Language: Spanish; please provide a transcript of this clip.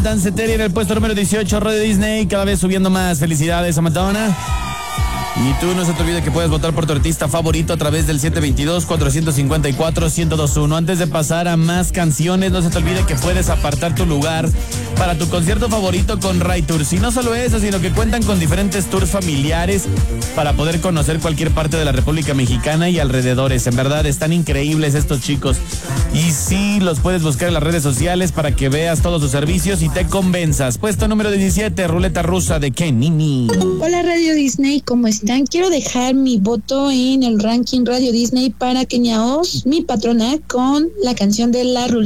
Danceteria en el puesto número 18, Radio Disney, cada vez subiendo más. Felicidades a Madonna. Y tú no se te olvide que puedes votar por tu artista favorito a través del 722-454-1021. Antes de pasar a más canciones, no se te olvide que puedes apartar tu lugar para tu concierto favorito con Ray Tours. Y no solo eso, sino que cuentan con diferentes tours familiares para poder conocer cualquier parte de la República Mexicana y alrededores. En verdad, están increíbles estos chicos. Y sí, los puedes buscar en las redes sociales para que veas todos sus servicios y te convenzas. Puesto número 17, Ruleta Rusa de Kenini. Hola Radio Disney, ¿cómo están? Quiero dejar mi voto en el ranking Radio Disney para Kenia Oz, mi patrona, con la canción de La Ruleta.